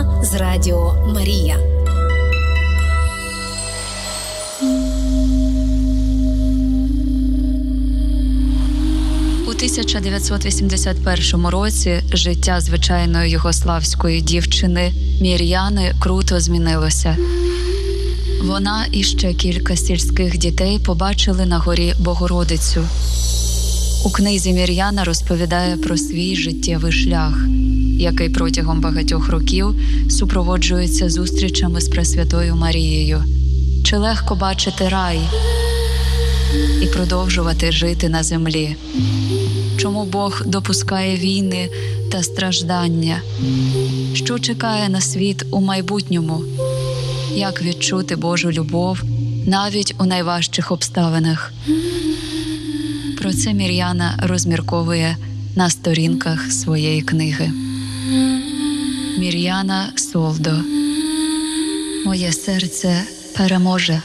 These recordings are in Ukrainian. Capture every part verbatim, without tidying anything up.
з Радіо Марія. У тисяча дев'ятсот вісімдесят першому році життя звичайної югославської дівчини Мір'яни круто змінилося. Вона і ще кілька сільських дітей побачили на горі Богородицю. У книзі Мір'яна розповідає про свій життєвий шлях, який протягом багатьох років супроводжується зустрічами з Пресвятою Марією. Чи легко бачити рай і продовжувати жити на землі? Чому Бог допускає війни та страждання? Що чекає на світ у майбутньому? Як відчути Божу любов навіть у найважчих обставинах? Про це Мір'яна розмірковує на сторінках своєї книги. Мір'яна Солдо. Моє серце переможе.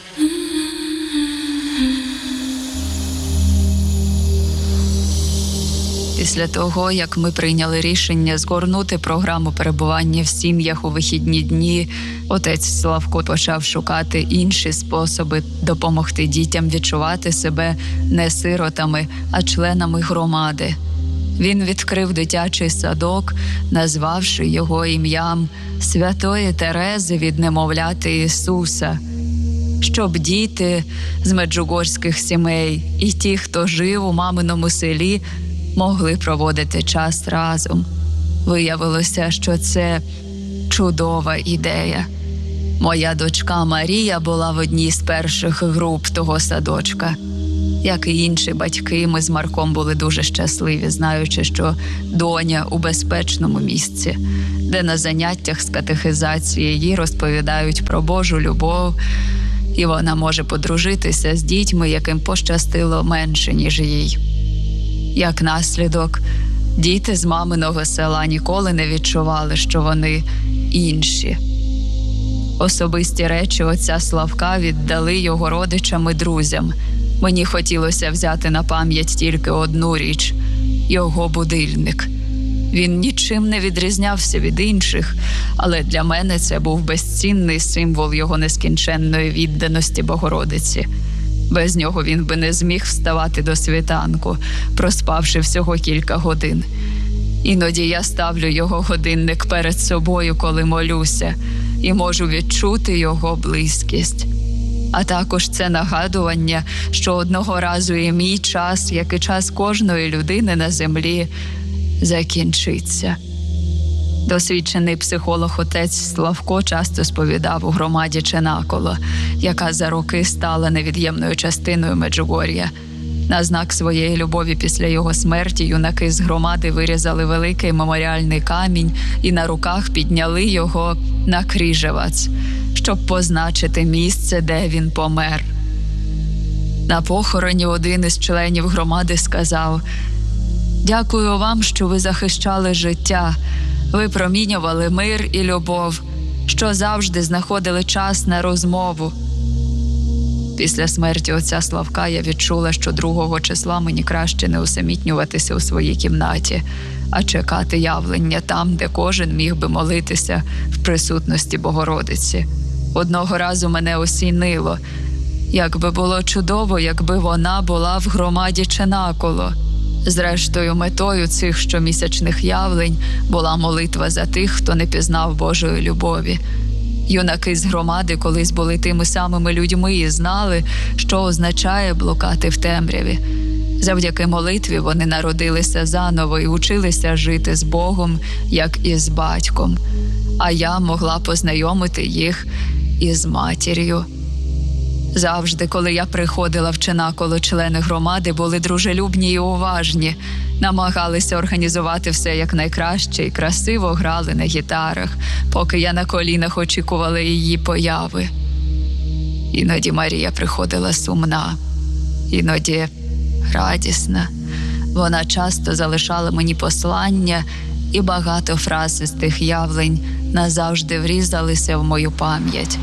Після того, як ми прийняли рішення згорнути програму перебування в сім'ях у вихідні дні, отець Славко почав шукати інші способи допомогти дітям відчувати себе не сиротами, а членами громади. Він відкрив дитячий садок, назвавши його ім'ям Святої Терези від немовляти Ісуса, щоб діти з меджугорських сімей і ті, хто жив у маминому селі, могли проводити час разом. Виявилося, що це чудова ідея. Моя дочка Марія була в одній з перших груп того садочка. Як і інші батьки, ми з Марком були дуже щасливі, знаючи, що доня у безпечному місці, де на заняттях з катехизації їй розповідають про Божу любов, і вона може подружитися з дітьми, яким пощастило менше, ніж їй. Як наслідок, діти з маминого села ніколи не відчували, що вони інші. Особисті речі отця Славка віддали його родичам і друзям. Мені хотілося взяти на пам'ять тільки одну річ – його будильник. Він нічим не відрізнявся від інших, але для мене це був безцінний символ його нескінченної відданості Богородиці. Без нього він би не зміг вставати до світанку, проспавши всього кілька годин. Іноді я ставлю його годинник перед собою, коли молюся, і можу відчути його близькість. А також це нагадування, що одного разу і мій час, як і час кожної людини на землі, закінчиться. Досвідчений психолог отець Славко часто сповідав у громаді Ченаколо, яка за роки стала невід'ємною частиною Меджугор'я. На знак своєї любові після його смерті юнаки з громади вирізали великий меморіальний камінь і на руках підняли його на Кріжевац, щоб позначити місце, де він помер. На похороні один із членів громади сказав: «Дякую вам, що ви захищали життя, ви промінювали мир і любов, що завжди знаходили час на розмову». Після смерті отця Славка я відчула, що другого числа мені краще не усамітнюватися у своїй кімнаті, а чекати явлення там, де кожен міг би молитися в присутності Богородиці. Одного разу мене осінило. Як би було чудово, якби вона була в громаді Ченаколо. Зрештою, метою цих щомісячних явлень була молитва за тих, хто не пізнав Божої любові. Юнаки з громади колись були тими самими людьми і знали, що означає блукати в темряві. Завдяки молитві вони народилися заново і училися жити з Богом, як і з батьком. А я могла познайомити їх із матір'ю. Завжди, коли я приходила в Ченаколо, члени громади були дружелюбні і уважні, намагалися організувати все якнайкраще і красиво грали на гітарах, поки я на колінах очікувала її появи. Іноді Марія приходила сумна, іноді радісна. Вона часто залишала мені послання, і багато фраз із тих явлень назавжди врізалися в мою пам'ять.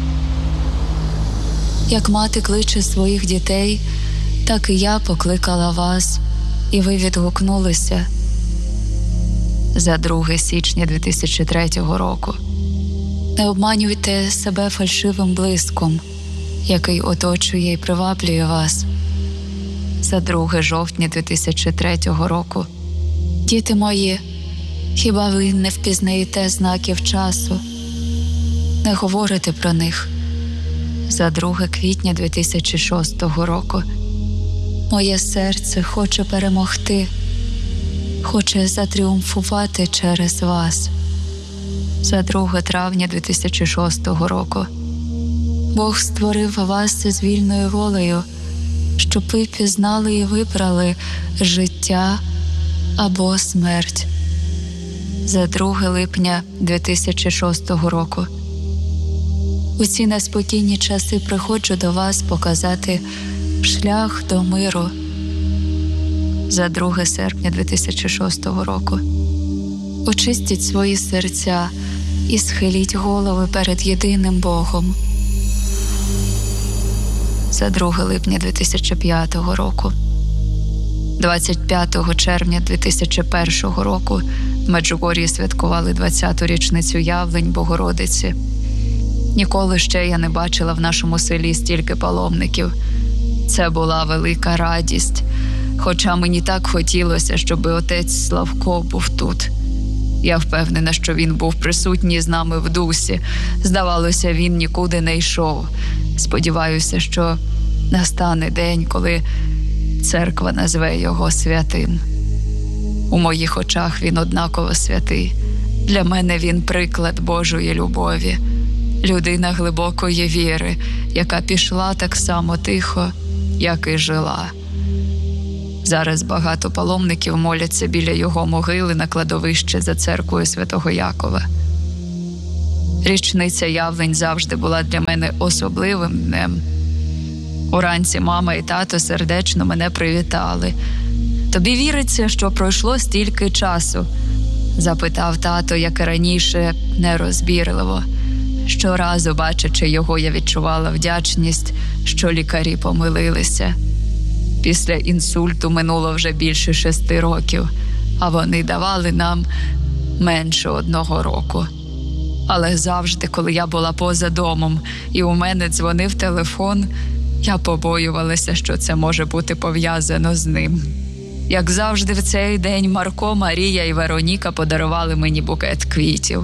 Як мати кличе своїх дітей, так і я покликала вас, і ви відгукнулися. За друге січня дві тисячі третього року. Не обманюйте себе фальшивим блиском, який оточує і приваблює вас. За друге жовтня дві тисячі третього року. Діти мої, хіба ви не впізнаєте знаків часу? Не говорите про них. За друге квітня дві тисячі шостого року. Моє серце хоче перемогти, хоче затріумфувати через вас. За друге травня дві тисячі шостого року. Бог створив вас з вільною волею, щоб ви пізнали і вибрали життя або смерть. За друге липня дві тисячі шостого року. У ці неспокійні часи приходжу до вас показати шлях до миру. За друге серпня дві тисячі шостого року. Очистіть свої серця і схиліть голови перед єдиним Богом. За друге липня дві тисячі п'ятого року. двадцять п'ятого червня дві тисячі першого року в Меджугор'ї святкували двадцяту річницю явлень Богородиці. Ніколи ще я не бачила в нашому селі стільки паломників. Це була велика радість, хоча мені так хотілося, щоб отець Славко був тут. Я впевнена, що він був присутній з нами в дусі. Здавалося, він нікуди не йшов. Сподіваюся, що настане день, коли церква назве його святим. У моїх очах він однаково святий. Для мене він приклад Божої любові. Людина глибокої віри, яка пішла так само тихо, як і жила. Зараз багато паломників моляться біля його могили на кладовищі за церквою Святого Якова. Річниця явлень завжди була для мене особливим днем. Уранці мама і тато сердечно мене привітали. «Тобі віриться, що пройшло стільки часу?» – запитав тато, як і раніше, нерозбірливо. Щоразу, бачачи його, я відчувала вдячність, що лікарі помилилися. Після інсульту минуло вже більше шести років, а вони давали нам менше одного року. Але завжди, коли я була поза домом і у мене дзвонив телефон, я побоювалася, що це може бути пов'язано з ним. Як завжди в цей день Марко, Марія і Вероніка подарували мені букет квітів.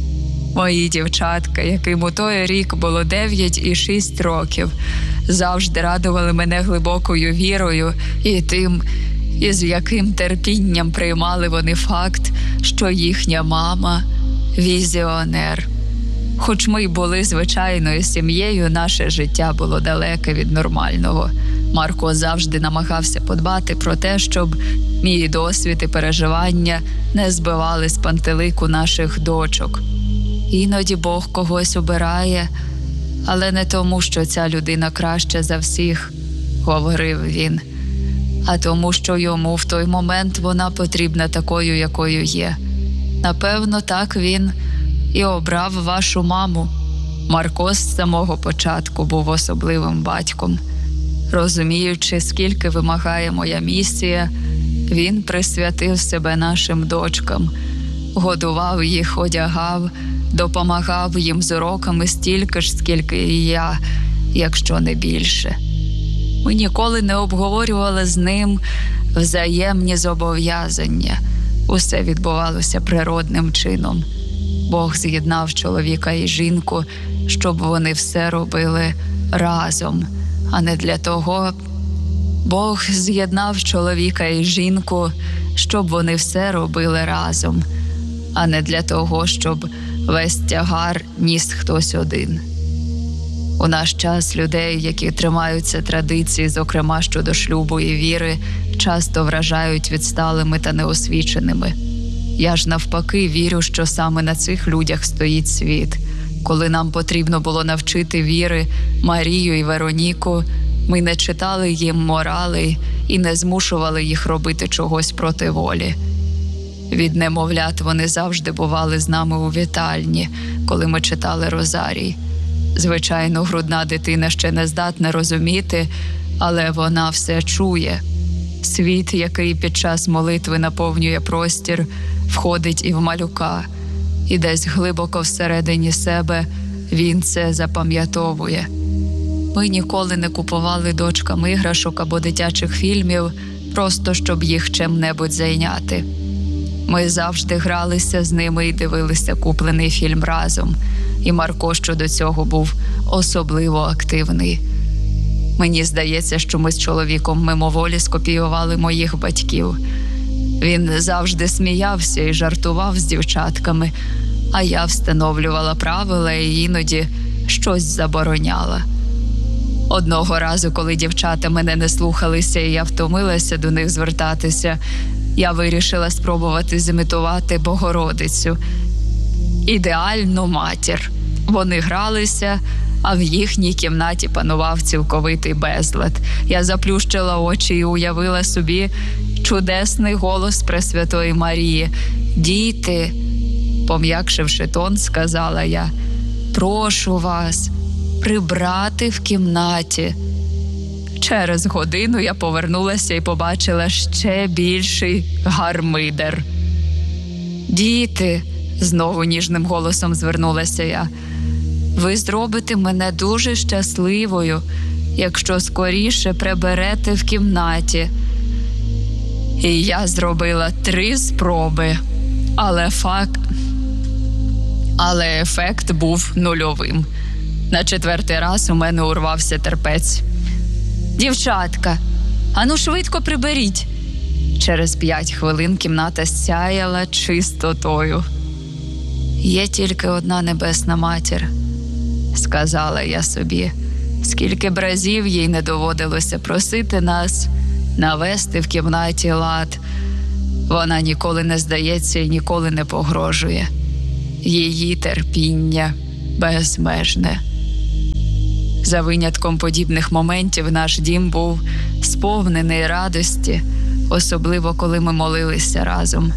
Мої дівчатка, яким у той рік було дев'ять і шість років, завжди радували мене глибокою вірою і тим, із яким терпінням приймали вони факт, що їхня мама – візіонер. Хоч ми й були звичайною сім'єю, наше життя було далеке від нормального. Марко завжди намагався подбати про те, щоб мій досвід і переживання не збивали з пантелику наших дочок. Іноді Бог когось обирає, але не тому, що ця людина краща за всіх, говорив він, а тому, що йому в той момент вона потрібна такою, якою є. Напевно, так він і обрав вашу маму. Марко з самого початку був особливим батьком. Розуміючи, скільки вимагає моя місія, він присвятив себе нашим дочкам, годував їх, одягав, допомагав їм з уроками стільки ж, скільки і я, якщо не більше. Ми ніколи не обговорювали з ним взаємні зобов'язання. Усе відбувалося природним чином. Бог з'єднав чоловіка і жінку, щоб вони все робили разом, а не для того. Бог з'єднав чоловіка і жінку, щоб вони все робили разом, а не для того, щоб весь тягар ніс хтось один. У наш час людей, які тримаються традицій, зокрема щодо шлюбу і віри, часто вражають відсталими та неосвіченими. Я ж навпаки вірю, що саме на цих людях стоїть світ. Коли нам потрібно було навчити віри Марію і Вероніку, ми не читали їм морали і не змушували їх робити чогось проти волі. Від немовлят вони завжди бували з нами у вітальні, коли ми читали розарій. Звичайно, грудна дитина ще не здатна розуміти, але вона все чує. Світ, який під час молитви наповнює простір, входить і в малюка. і десь глибоко всередині себе він це запам'ятовує. Ми ніколи не купували дочкам іграшок або дитячих фільмів, просто щоб їх чим-небудь зайняти. Ми завжди гралися з ними і дивилися куплений фільм разом. І Марко щодо цього був особливо активний. Мені здається, що ми з чоловіком мимоволі скопіювали моїх батьків. Він завжди сміявся і жартував з дівчатками, а я встановлювала правила і іноді щось забороняла. Одного разу, коли дівчата мене не слухалися і я втомилася до них звертатися, я вирішила спробувати зімітувати Богородицю. Ідеальну матір. Вони гралися, а в їхній кімнаті панував цілковитий безлад. Я заплющила очі і уявила собі чудесний голос Пресвятої Марії. «Діти», пом'якшивши тон, сказала я, «прошу вас прибрати в кімнаті». Через годину я повернулася і побачила ще більший гармидер. «Діти», знову ніжним голосом звернулася я, «ви зробите мене дуже щасливою, якщо скоріше приберете в кімнаті». І я зробила три спроби, але факт... але ефект був нульовим. На четвертий раз у мене урвався терпець. «Дівчатка, ану швидко приберіть!» Через п'ять хвилин кімната сяяла чистотою. «Є тільки одна небесна матір», – сказала я собі. Скільки б разів їй не доводилося просити нас навести в кімнаті лад. Вона ніколи не здається і ніколи не погрожує. Її терпіння безмежне. За винятком подібних моментів наш дім був сповнений радості, особливо коли ми молилися разом.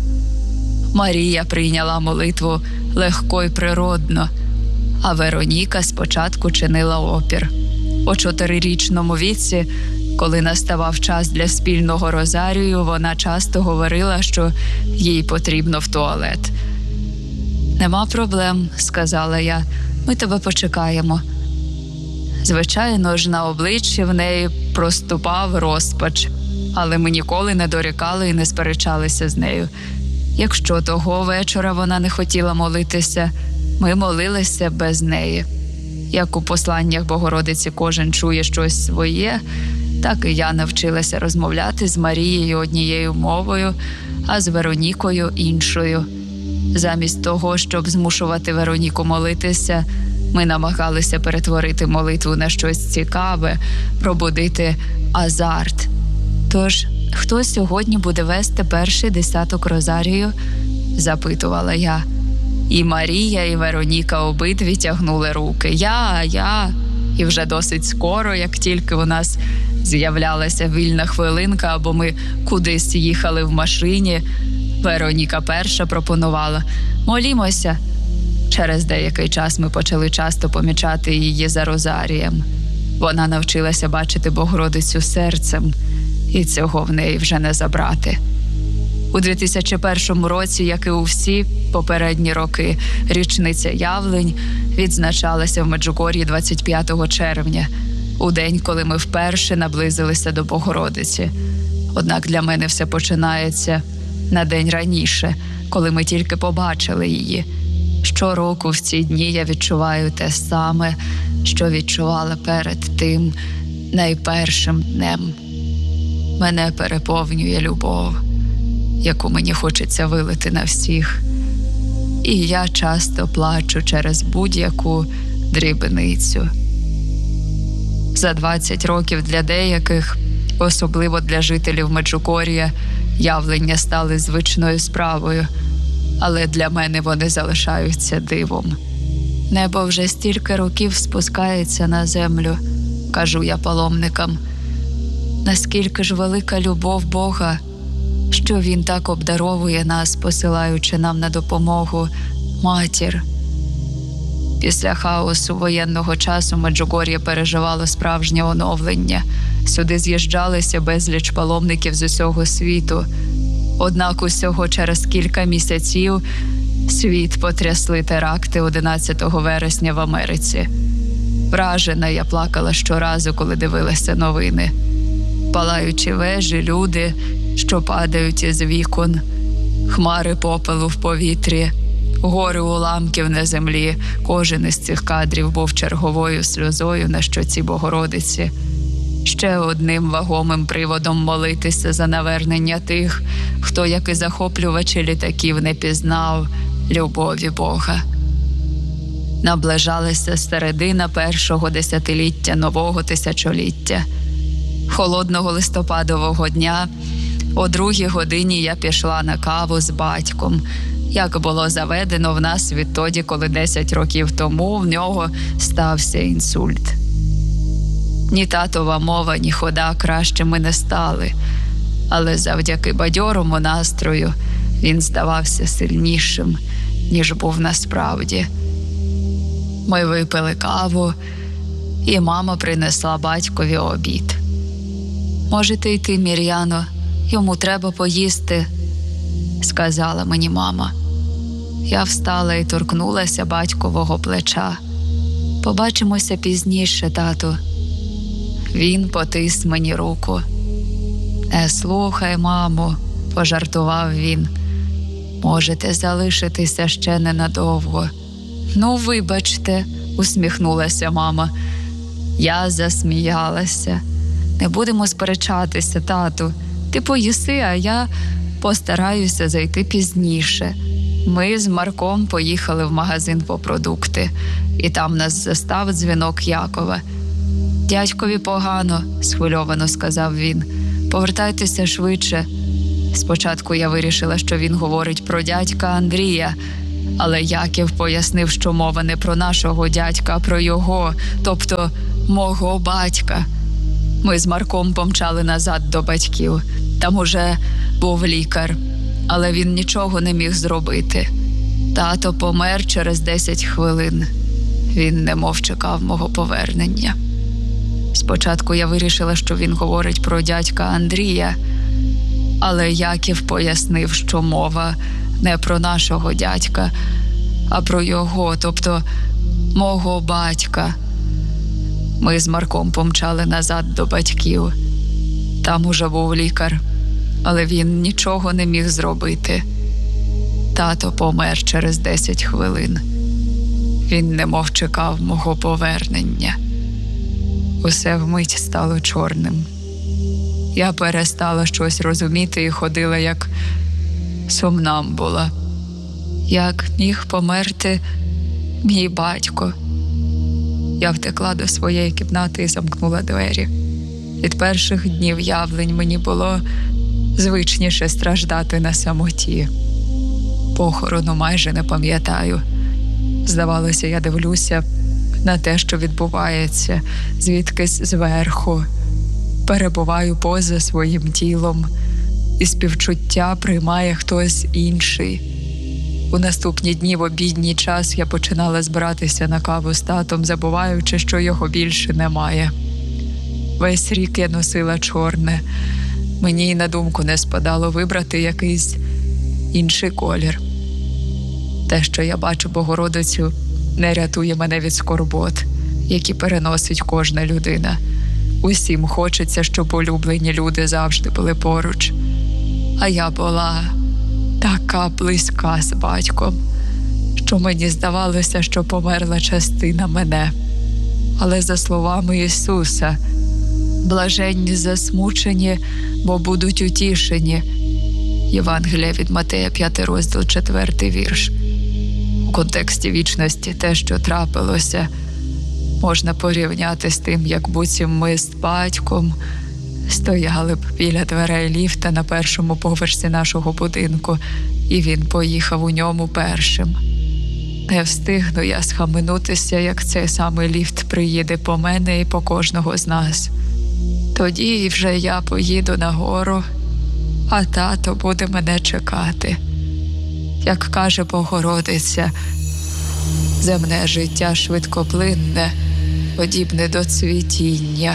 Марія прийняла молитву легко й природно, а Вероніка спочатку чинила опір. У чотирирічному віці, коли наставав час для спільного розарію, вона часто говорила, що їй потрібно в туалет. «Нема проблем», – сказала я, – «ми тебе почекаємо». Звичайно ж, на обличчі в неї проступав розпач, але ми ніколи не дорікали і не сперечалися з нею. Якщо того вечора вона не хотіла молитися, ми молилися без неї. Як у посланнях Богородиці кожен чує щось своє, так і я навчилася розмовляти з Марією однією мовою, а з Веронікою іншою. Замість того, щоб змушувати Вероніку молитися, ми намагалися перетворити молитву на щось цікаве, пробудити азарт. Тож, хто сьогодні буде вести перший десяток розарію? Запитувала я. І Марія, і Вероніка обидві тягнули руки. Я, я. І вже досить скоро, як тільки у нас з'являлася вільна хвилинка, або ми кудись їхали в машині, Вероніка перша пропонувала «молімося». Через деякий час ми почали часто помічати її за розарієм. Вона навчилася бачити Богородицю серцем, і цього в неї вже не забрати. У дві тисячі першому році, як і у всі попередні роки, річниця явлень відзначалася в Меджугор'ї двадцять п'ятого червня, у день, коли ми вперше наблизилися до Богородиці. Однак для мене все починається на день раніше, коли ми тільки побачили її. Щороку в ці дні я відчуваю те саме, що відчувала перед тим найпершим днем. Мене переповнює любов, яку мені хочеться вилити на всіх. І я часто плачу через будь-яку дрібницю. За двадцять років для деяких, особливо для жителів Меджугор'я, явлення стали звичною справою, але для мене вони залишаються дивом. Небо вже стільки років спускається на землю, кажу я паломникам. Наскільки ж велика любов Бога, що Він так обдаровує нас, посилаючи нам на допомогу матір. Після хаосу воєнного часу Меджугор'я переживало справжнє оновлення. Сюди з'їжджалися безліч паломників з усього світу. Однак усього через кілька місяців Світ потрясли теракти одинадцятого вересня в Америці. Вражена я плакала щоразу, коли дивилася новини. Палаючі вежі, люди, що падають із вікон, хмари попелу в повітрі, гори уламків на землі. Кожен із цих кадрів був черговою сльозою на щоці Богородиці. Ще одним вагомим приводом молитися за навернення тих, хто, як і захоплювачі літаків, не пізнав любові Бога. Наближалася середина першого десятиліття нового тисячоліття. Холодного листопадового дня о другій годині я пішла на каву з батьком, як було заведено в нас відтоді, коли десять років тому в нього стався інсульт. Ні татова мова, ні хода кращими не стали, але завдяки бадьорому настрою він здавався сильнішим, ніж був насправді. Ми випили каву, і мама принесла батькові обід. «Можете йти, Мір'яно, йому треба поїсти», – сказала мені мама. Я встала і торкнулася батькового плеча. «Побачимося пізніше, тату». Він потис мені руку. «Не слухай, мамо», – пожартував він. «Можете залишитися ще ненадовго». «Ну, вибачте», – усміхнулася мама. Я засміялася. «Не будемо сперечатися, тату. Ти поїси, а я постараюся зайти пізніше». Ми з Марком поїхали в магазин по продукти, і там нас застав дзвінок Якова. «Дядькові погано», – схвильовано сказав він. «Повертайтеся швидше». Спочатку я вирішила, що він говорить про дядька Андрія, але Яків пояснив, що мова не про нашого дядька, а про його, тобто мого батька. Ми з Марком помчали назад до батьків. Там уже був лікар, але він нічого не міг зробити. Тато помер через десять хвилин. Він немов чекав мого повернення. Спочатку я вирішила, що він говорить про дядька Андрія, але Яків пояснив, що мова не про нашого дядька, а про його, тобто мого батька. Ми з Марком помчали назад до батьків. Там уже був лікар, але він нічого не міг зробити. Тато помер через десять хвилин. Він немов чекав мого повернення. Усе вмить стало чорним. Я перестала щось розуміти і ходила як сомнамбула. Як міг померти мій батько? Я втекла до своєї кімнати і замкнула двері. Від перших днів явлень мені було звичніше страждати на самоті. Похорону майже не пам'ятаю. Здавалося, я дивлюся на те, що відбувається, звідкись зверху. Перебуваю поза своїм тілом, і співчуття приймає хтось інший. У наступні дні в обідній час я починала збиратися на каву з татом, забуваючи, що його більше немає. Весь рік я носила чорне. Мені й на думку не спадало вибрати якийсь інший колір. Те, що я бачу Богородицю, не рятує мене від скорбот, які переносить кожна людина. Усім хочеться, щоб улюблені люди завжди були поруч. А я була така близька з батьком, що мені здавалося, що померла частина мене. Але за словами Ісуса, блаженні засмучені, бо будуть утішені. Євангелія від Матея, п'ятий розділ, четвертий вірш. У контексті вічності те, що трапилося, можна порівняти з тим, як буцім ми з батьком стояли б біля дверей ліфта на першому поверсі нашого будинку, і він поїхав у ньому першим. Не встигну я схаменутися, як цей самий ліфт приїде по мене і по кожного з нас. Тоді вже я поїду нагору, а тато буде мене чекати. Як каже Богородиця, земне життя швидкоплинне, подібне до цвітіння.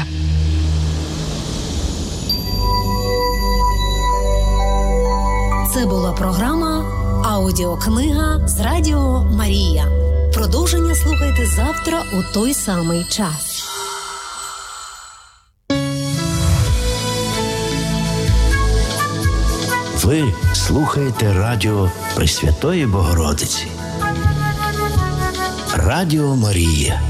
Це була програма Аудіокнига з Радіо Марія. Продовження слухайте завтра у той самий час. Ви слухаєте радіо Пресвятої Богородиці. Радіо Марія.